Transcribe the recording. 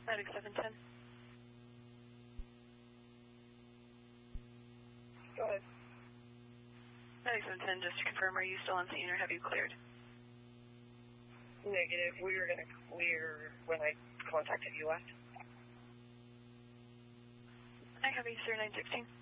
Medic 710. Go ahead. Medic 710, just to confirm, are you still on scene or have you cleared? Negative. We were going to clear when I contacted you last. I have you, sir, 916.